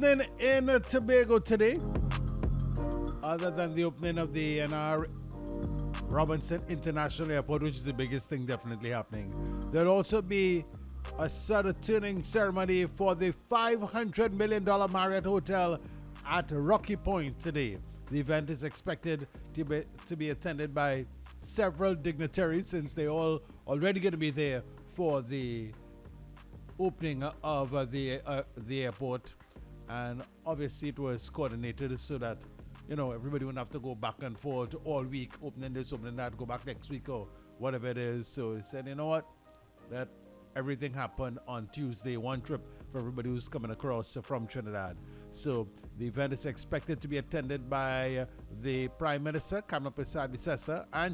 happening in Tobago today? Other than the opening of the NR Robinson International Airport, which is the biggest thing definitely happening. There'll also be a turning ceremony for the $500 million Marriott Hotel at Rocky Point today. The event is expected to be attended by several dignitaries, since they all already going to be there for the opening of the airport. And obviously it was coordinated so that everybody wouldn't have to go back and forth all week, opening this, opening that, go back next week or whatever it is. So he said, you know what, let everything happen on Tuesday, one trip for everybody who's coming across from Trinidad. So the event is expected to be attended by the Prime Minister, Kamla Persad-Bissessar, and